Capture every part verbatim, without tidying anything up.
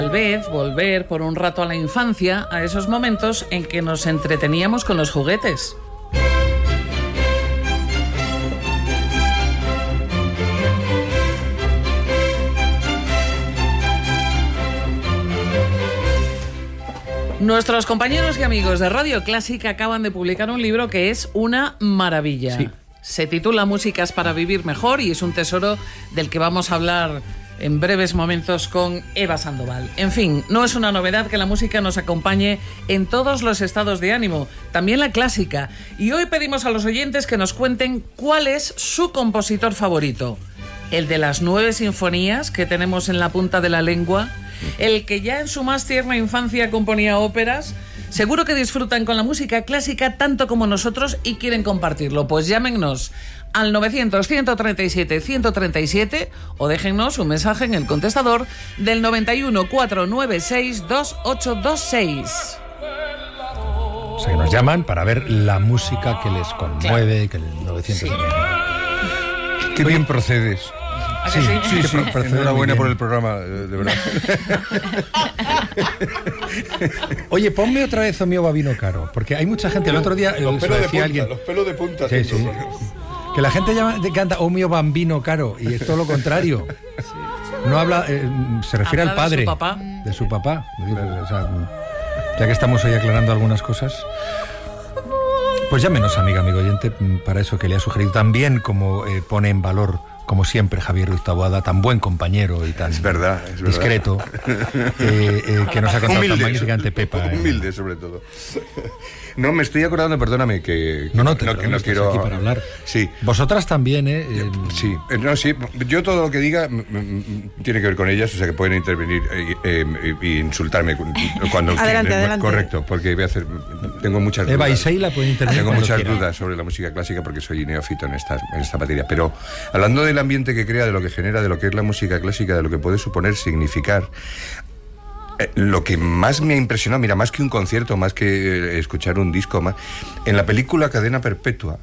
Tal vez volver por un rato a la infancia, a esos momentos en que nos entreteníamos con los juguetes. Nuestros compañeros y amigos de Radio Clásica acaban de publicar un libro que es una maravilla. Sí. Se titula Músicas para vivir mejor y es un tesoro del que vamos a hablar en breves momentos con Eva Sandoval. En fin, no es una novedad que la música nos acompañe en todos los estados de ánimo, también la clásica. Y hoy pedimos a los oyentes que nos cuenten cuál es su compositor favorito. ¿El de las nueve sinfonías que tenemos en la punta de la lengua? ¿El que ya en su más tierna infancia componía óperas? Seguro que disfrutan con la música clásica tanto como nosotros y quieren compartirlo. Pues llámennos al novecientos, ciento treinta y siete, ciento treinta y siete o déjennos un mensaje en el contestador del noventa y uno, cuatrocientos noventa y seis, veintiocho veintiséis. O sea, que nos llaman para ver la música que les conmueve, claro. Que el novecientos... Sí. Qué bien procedes. Sí, sí, sí, sí. Enhorabuena por el programa, de verdad. Oye, ponme otra vez O mio bambino caro, porque hay mucha gente. El otro día los pelos de punta, alguien, los pelos de punta. Sí, sí. Que la gente llama, canta O mio bambino caro y es todo lo contrario. No habla, eh, se refiere habla al padre de su papá. De su papá. O sea, ya que estamos hoy aclarando algunas cosas. Pues llámenos, amiga, amigo oyente, para eso que le ha sugerido también, como eh, pone en valor, como siempre, Javier Ruiz Taboada, tan buen compañero y tan es verdad, es discreto, verdad. Eh, eh, que nos ha contado humilde, tan magníficamente Pepa. Humilde, eh. sobre todo. No, me estoy acordando, perdóname, que no, no, te no, que no quiero aquí para hablar. Sí. Vosotras también, ¿eh? eh sí, no, sí. Yo todo lo que diga m- m- tiene que ver con ellas, o sea que pueden intervenir e eh, eh, insultarme cuando adelante, quieran. adelante. Correcto, porque voy a hacer. Tengo muchas Eva dudas. y Seila pueden intervenir. Tengo muchas quiera. dudas sobre la música clásica porque soy neófito en esta, en esta materia. Pero hablando del ambiente que crea, de lo que genera, de lo que es la música clásica, de lo que puede suponer, significar. Lo que más me ha impresionado, mira, más que un concierto, más que escuchar un disco, más, en la película Cadena Perpetua.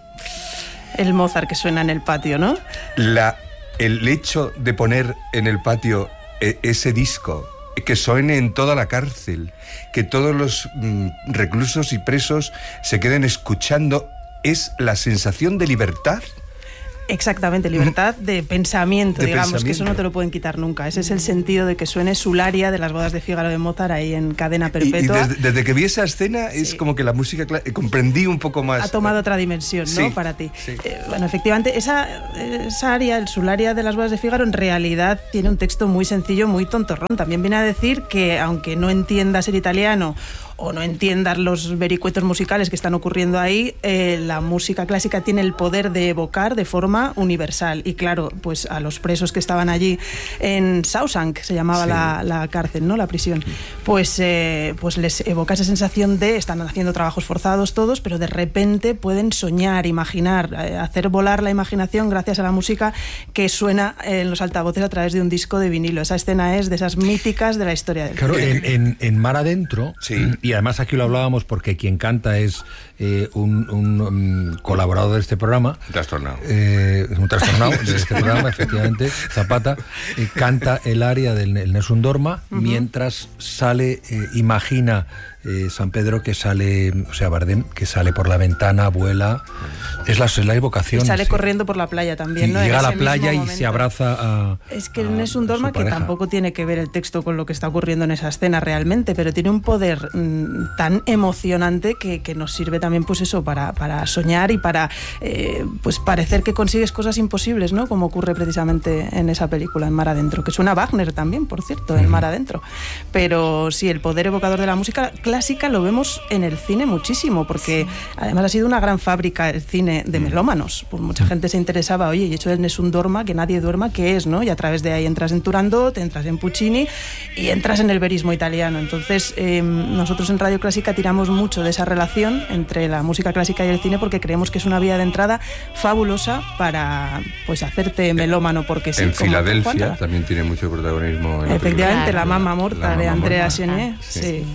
El Mozart que suena en el patio, ¿no? La, el hecho de poner en el patio eh, ese disco, que suene en toda la cárcel, que todos los mm, reclusos y presos se queden escuchando, es la sensación de libertad. Exactamente, libertad de pensamiento, de digamos, pensamiento. que eso no te lo pueden quitar nunca. Ese es el sentido de que suene Sularia de las bodas de Fígaro de Mozart ahí en Cadena Perpetua. Y, y desde, desde que vi esa escena sí. Es como que la música, comprendí un poco más. Ha tomado otra dimensión, ¿no? Sí, para ti. Sí. Eh, bueno, efectivamente, esa, esa aria, el Sularia de las bodas de Fígaro, en realidad tiene un texto muy sencillo, muy tontorrón. También viene a decir que, aunque no entiendas el italiano o no entiendas los vericuetos musicales que están ocurriendo ahí, eh, la música clásica tiene el poder de evocar de forma universal. Y claro, pues a los presos que estaban allí en Shawshank, se llamaba sí. la, la cárcel, ¿no? La prisión, pues, eh, pues les evoca esa sensación de están haciendo trabajos forzados todos, pero de repente pueden soñar, imaginar, eh, hacer volar la imaginación gracias a la música que suena en los altavoces a través de un disco de vinilo. Esa escena es de esas míticas de la historia del Claro, en, en, en Mar Adentro, sí. Y además aquí lo hablábamos porque quien canta es eh, un, un, un colaborador de este programa. Un trastornado. Eh, un trastornado de este programa, efectivamente, Zapata, eh, canta el aria del Nessun Dorma, uh-huh. mientras sale, eh, imagina eh, San Pedro que sale, o sea, Bardem, que sale por la ventana, vuela, es la, es la evocación. Y sale sí. corriendo por la playa también, y ¿no? Llega a la playa y se abraza a... Es que el Nessun Dorma, que tampoco tiene que ver el texto con lo que está ocurriendo en esa escena realmente, pero tiene un poder mmm, tan emocionante que, que nos sirve también, pues eso, para, para soñar y para eh, pues parecer que consigues cosas imposibles, ¿no? Como ocurre precisamente en esa película, en Mar Adentro, que suena Wagner también, por cierto, en Mar Adentro. Pero sí, el poder evocador de la música clásica lo vemos en el cine muchísimo, porque sí. además ha sido una gran fábrica el cine de melómanos. Pues mucha gente se interesaba, oye, y hecho el Nessun Dorma, que nadie duerma, ¿qué es, no? Y a través de ahí entras en Turandot, entras en Puccini y entras en el verismo italiano. Entonces, eh, nosotros en Radio Clásica tiramos mucho de esa relación entre la música clásica y el cine porque creemos que es una vía de entrada fabulosa para, pues, hacerte melómano, porque sí. En Filadelfia también tiene mucho protagonismo. En Efectivamente, la, la Mamma Morta la de Mamma Andrea Morta. Chenier. Sí. sí.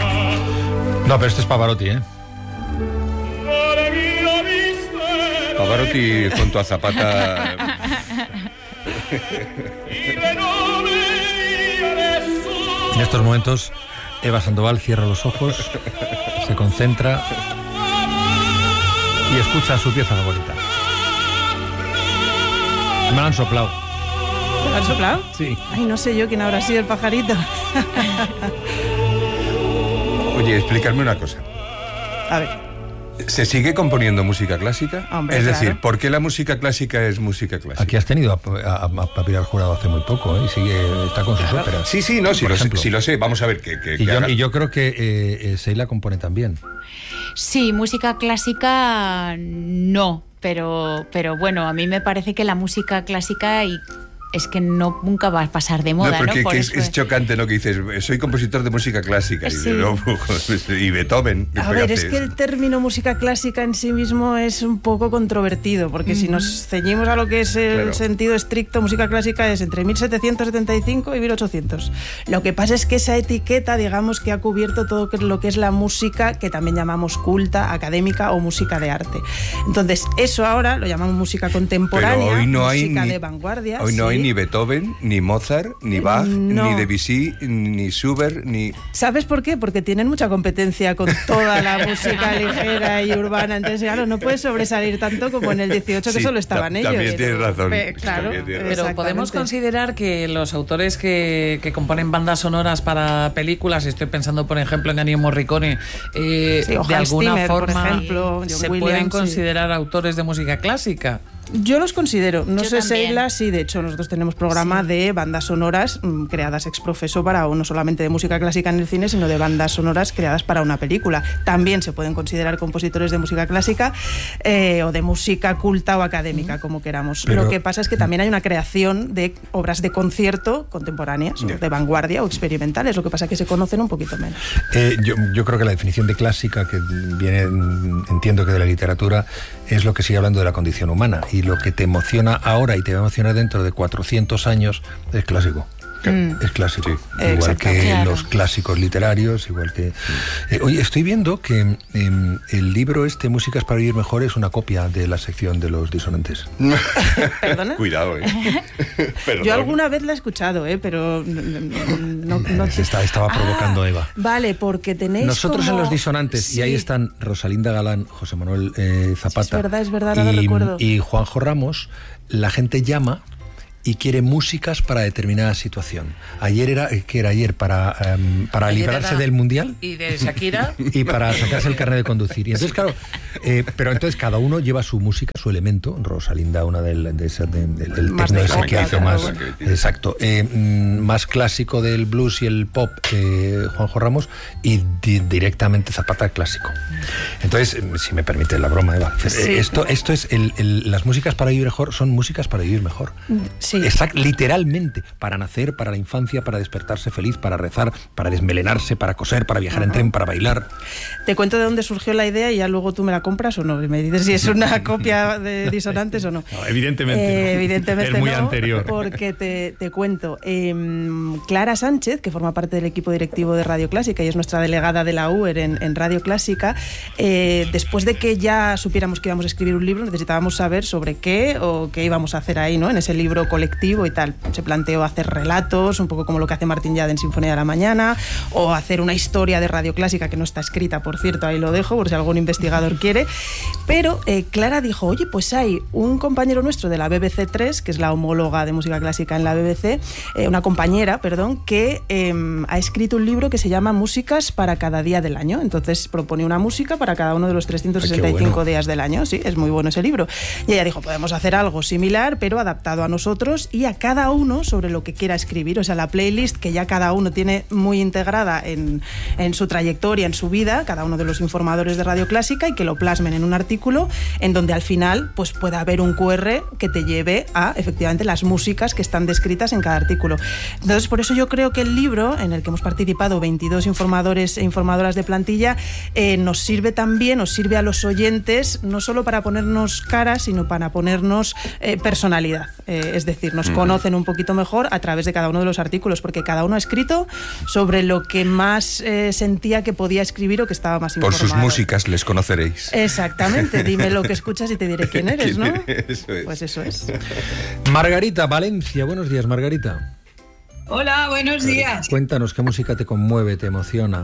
No, pero este es Pavarotti, ¿eh? Pavarotti junto a Zapata. En estos momentos, Eva Sandoval cierra los ojos, se concentra y escucha su pieza favorita. Me la han soplado. ¿Me la han soplado? Sí. Ay, no sé yo quién habrá sido el pajarito. Oye, explícame una cosa. A ver. ¿Se sigue componiendo música clásica? Hombre, es decir, claro. ¿por qué la música clásica es música clásica? Aquí has tenido a, a, a Pilar Jurado hace muy poco, ¿eh? Y sigue, está con sus Claro. óperas. Sí, sí, no, sí lo, sé, sí lo sé. Vamos a ver qué. Y, yo, y yo creo que eh, eh, Seila compone también. Sí, música clásica no, pero, pero bueno, a mí me parece que la música clásica y es que no nunca va a pasar de moda, no, porque ¿no? Por que es, eso es chocante, ¿no? Que dices, soy compositor de música clásica. Y, Sí. no, y Beethoven. A ver, es que el término música clásica en sí mismo es un poco controvertido, porque mm. si nos ceñimos a lo que es el claro. sentido estricto, música clásica es entre mil setecientos setenta y cinco y mil ochocientos. Lo que pasa es que esa etiqueta, digamos, que ha cubierto todo lo que es la música, que también llamamos culta, académica o música de arte. Entonces, eso ahora lo llamamos música contemporánea, Pero hoy no música hay de ni, vanguardia. Hoy no sí. hay ni Beethoven, ni Mozart, ni Bach, no. ni Debussy, ni Schubert, ni... ¿Sabes por qué? Porque tienen mucha competencia con toda la música ligera y urbana. Entonces, claro, no puedes sobresalir tanto como en el dieciocho, que sí, solo estaban ellos. También tienes razón. Pe claro, tienes razón. Pero podemos considerar que los autores que, que componen bandas sonoras para películas, estoy pensando, por ejemplo, en Ennio Morricone, eh, sí, de alguna Zimmer, forma por ejemplo, se Williams, pueden sí. considerar autores de música clásica. Yo los considero, no Yo sé también. Seila, sí, de hecho nosotros tenemos programa sí. de bandas sonoras mmm, creadas ex profeso para no solamente de música clásica en el cine, sino de bandas sonoras creadas para una película. También se pueden considerar compositores de música clásica eh, o de música culta o académica, como queramos. Pero, lo que pasa es que también hay una creación de obras de concierto contemporáneas, yeah. o de vanguardia o experimentales, lo que pasa es que se conocen un poquito menos. Eh, yo, yo creo que la definición de clásica, que viene, entiendo que de la literatura, es lo que sigue hablando de la condición humana. Y lo que te emociona ahora y te va a emocionar dentro de cuatrocientos años es clásico. Mm. Es clásico. Sí. Igual que claro. los clásicos literarios, igual que... Eh, oye, estoy viendo que eh, el libro este, Músicas para vivir mejor, es una copia de la sección de los disonantes. ¿Perdona? Cuidado, ¿eh? Yo alguna vez la he escuchado, ¿eh? Pero no... no, no Está, estaba provocando ah, Eva. Vale, porque tenéis Nosotros como... en los disonantes, sí. y ahí están Rosalinda Galán, José Manuel eh, Zapata. Sí, es verdad, es verdad, no y, lo recuerdo. Y Juanjo Ramos, la gente llama... y quiere músicas para determinada situación. Ayer era, ¿qué era ayer? Para, um, para ayer librarse del Mundial. Y de Shakira. Y para sacarse el carnet de conducir. Y entonces, claro, eh, pero entonces cada uno lleva su música, su elemento. Rosalinda, una del, de ese, de, del, del más techno de ese que hizo claro, más, bueno. exacto, eh, más clásico del blues y el pop, eh, Juanjo Ramos, y di, directamente Zapata clásico. Entonces, si me permite la broma, Eva, sí. esto, esto es, el, el, las músicas para vivir mejor son músicas para vivir mejor. Sí. Exact, literalmente, para nacer, para la infancia, para despertarse feliz, para rezar, para desmelenarse, para coser, para viajar uh-huh. en tren, para bailar. Te cuento de dónde surgió la idea y ya luego tú me la compras o no, y me dices si es una copia de disonantes o no. no evidentemente eh, no. Evidentemente es muy no, anterior. Porque te, te cuento. Eh, Clara Sánchez, que forma parte del equipo directivo de Radio Clásica y es nuestra delegada de la U E R en, en Radio Clásica, eh, después de que ya supiéramos que íbamos a escribir un libro, necesitábamos saber sobre qué o qué íbamos a hacer ahí, ¿no? En ese libro colectivo y tal. Se planteó hacer relatos, un poco como lo que hace Martín Yade en Sinfonía de la Mañana, o hacer una historia de Radio Clásica que no está escrita, por cierto, ahí lo dejo, por si algún investigador quiere. Pero eh, Clara dijo, oye, pues hay un compañero nuestro de la B B C tres, que es la homóloga de música clásica en la B B C, eh, una compañera, perdón, que eh, ha escrito un libro que se llama Músicas para cada día del año. Entonces propone una música para cada uno de los trescientos sesenta y cinco Ay, bueno. días del año. Sí, es muy bueno ese libro. Y ella dijo, podemos hacer algo similar, pero adaptado a nosotros y a cada uno sobre lo que quiera escribir. O sea, la playlist que ya cada uno tiene muy integrada en, en su trayectoria, en su vida, cada uno de los informadores de Radio Clásica, y que lo plasmen en un artículo en donde al final pues pueda haber un cu erre que te lleve a, efectivamente, las músicas que están descritas en cada artículo. Entonces, por eso yo creo que el libro, en el que hemos participado veintidós informadores e informadoras de plantilla, eh, nos sirve también, nos sirve a los oyentes, no solo para ponernos cara, sino para ponernos eh, personalidad. Eh, es decir, decir, nos mm. conocen un poquito mejor a través de cada uno de los artículos, porque cada uno ha escrito sobre lo que más eh, sentía que podía escribir o que estaba más informado. Por sus músicas les conoceréis. Exactamente, dime lo que escuchas y te diré quién eres, ¿no? Eso es. Pues eso es. Margarita, Valencia, buenos días, Margarita. Hola, buenos días. Cuéntanos, ¿qué música te conmueve, te emociona?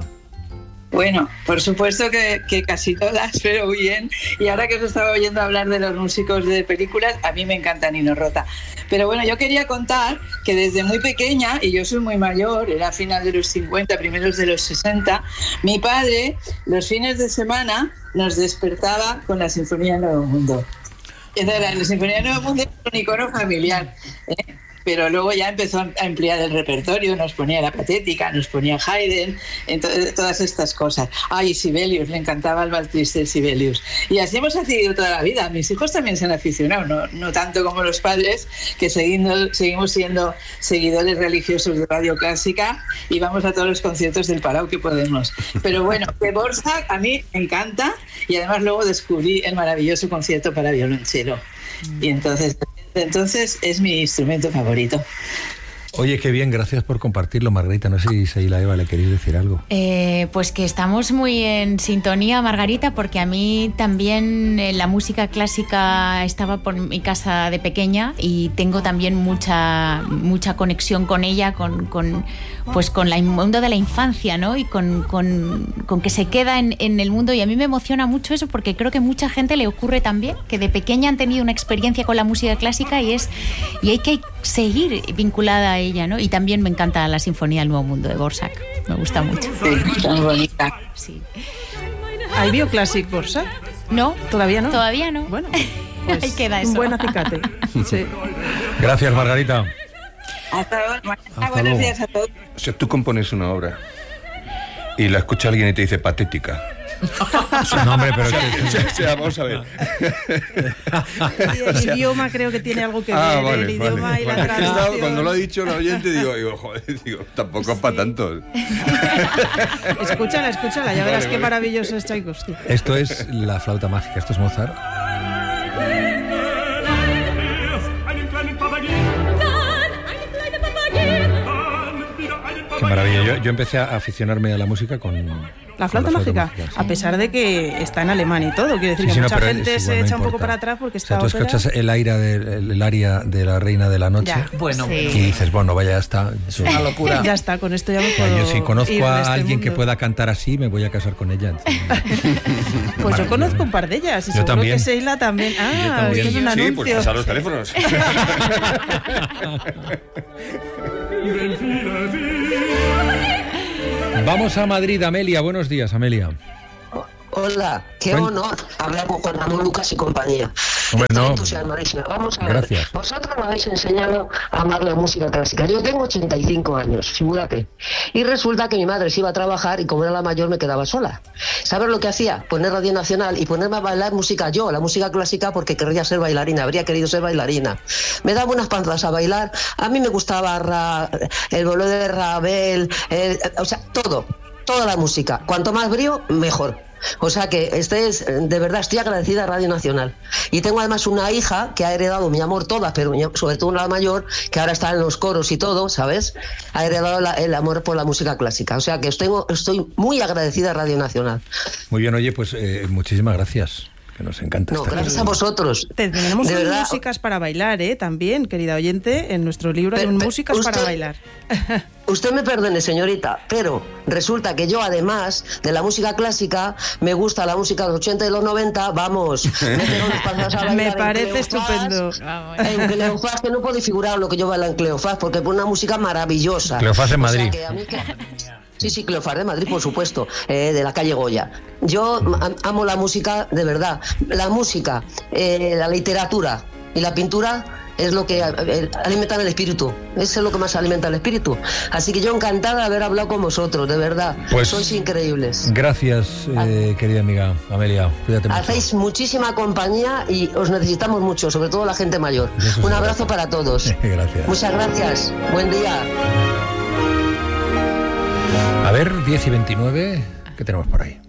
Bueno, por supuesto que, que casi todas, pero bien. Y ahora que os estaba oyendo hablar de los músicos de películas, a mí me encanta Nino Rota. Pero bueno, yo quería contar que desde muy pequeña, y yo soy muy mayor, era final de los cincuenta, primeros de los sesenta, mi padre los fines de semana nos despertaba con la Sinfonía Nuevo Mundo. Entonces, la Sinfonía Nuevo Mundo es un icono familiar, ¿eh? Pero luego ya empezó a emplear el repertorio, nos ponía la Patética, nos ponía Haydn, entonces, todas estas cosas. Ay, Sibelius, le encantaba el Vals Triste de Sibelius. Y así hemos seguido toda la vida. Mis hijos también se han aficionado, no, no tanto como los padres, que seguindo, seguimos siendo seguidores religiosos de Radio Clásica y vamos a todos los conciertos del Palau que podemos. Pero bueno, de Dvořák a mí me encanta y además luego descubrí el maravilloso concierto para violonchelo. Y entonces... Entonces es mi instrumento favorito. Oye, qué bien, gracias por compartirlo, Margarita. No sé si Seila, Eva, le queréis decir algo. Eh, pues que estamos muy en sintonía, Margarita, porque a mí también eh, la música clásica estaba por mi casa de pequeña y tengo también mucha mucha conexión con ella, con, con pues con el mundo de la infancia, ¿no? Y con, con, con que se queda en, en el mundo. Y a mí me emociona mucho eso, porque creo que mucha gente le ocurre también, que de pequeña han tenido una experiencia con la música clásica y es y hay que seguir vinculada a ella, ¿no? Y también me encanta la Sinfonía del Nuevo Mundo de Dvořák, me gusta mucho. Sí, tan bonita. Sí. ¿Hay Bioclassic Dvořák? No, todavía no. Todavía no. Bueno, pues ahí queda eso. Un buen acicate. Sí. Gracias, Margarita. Hasta luego. Hasta Buenos luego. días a todos. O sea, tú compones una obra y la escucha alguien y te dice Patética. No, hombre, pero... O sea, o sea, vamos a ver. Y el o sea, idioma creo que tiene algo que ver, ah, vale, el idioma vale, y vale. la traducción. Cuando lo ha dicho el oyente, digo, digo joder, digo, tampoco es sí. para tanto. Escúchala, escúchala, ya verás vale, qué vale. maravilloso es Tchaikovsky. Esto es la flauta mágica, esto es Mozart. Qué maravilla. Yo, yo empecé a aficionarme a la música con... La flauta, la flauta mágica, mágica sí. A pesar de que está en alemán y todo, quiere decir sí, que sí, mucha no, gente se echa no un poco para atrás porque está. O sea, tú ópera... escuchas el aire de, el, el aria de la Reina de la Noche, ya, bueno, sí. y dices, bueno, vaya, ya está. Es una locura. Ya está, con esto ya me puedo. Yo si conozco ir a este alguien mundo. que pueda cantar así, me voy a casar con ella. Pues yo conozco un par de ellas y yo seguro también. Que Seila también. Ah, es que es un anuncio. Sí, pues pasar los teléfonos. Vamos a Madrid, Amelia. Buenos días, Amelia. Hola, qué Buen... honor hablar con Juan Ramón Lucas y compañía. Bueno, vamos a ver. Gracias. Vosotros me habéis enseñado a amar la música clásica. Yo tengo ochenta y cinco años, figúrate. Y resulta que mi madre se iba a trabajar y como era la mayor me quedaba sola. ¿Sabes lo que hacía? Poner Radio Nacional y ponerme a bailar música yo, la música clásica, porque querría ser bailarina, habría querido ser bailarina. Me daba unas panzas a bailar. A mí me gustaba Ra, el bolero de Ravel, el, o sea, todo, toda la música. Cuanto más brío, mejor. O sea que este es, de verdad estoy agradecida a Radio Nacional y tengo además una hija que ha heredado mi amor toda, pero sobre todo la mayor que ahora está en los coros y todo, ¿sabes? Ha heredado la, el amor por la música clásica, o sea que estoy, estoy muy agradecida a Radio Nacional. Muy bien, oye, pues eh, muchísimas gracias. Que nos encanta. No, gracias aquí. A vosotros. Tenemos músicas para bailar, ¿eh? También, querida oyente, en nuestro libro pero, hay un músicas usted, para bailar. Usted me perdone, señorita, pero resulta que yo, además de la música clásica, me gusta la música de los ochenta y los noventa, vamos. Me, me parece estupendo. En Cleofás, que no puedo figurar lo que yo bailo en Cleofás, porque es una música maravillosa. Cleofás en Madrid. O sea, que a mí que... Sí, sí, Cleofás de Madrid, por supuesto, eh, de la calle Goya. Yo amo la música, de verdad. La música, eh, la literatura y la pintura es lo que eh, alimenta el espíritu. Eso es lo que más alimenta el espíritu. Así que yo encantada de haber hablado con vosotros, de verdad. Pues, sois increíbles. Gracias, eh, querida amiga Amelia. Cuídate mucho. Hacéis muchísima compañía y os necesitamos mucho, sobre todo la gente mayor. Un abrazo para todos. Gracias. Muchas gracias. Buen día. A ver, diez y veintinueve, ¿qué tenemos por ahí?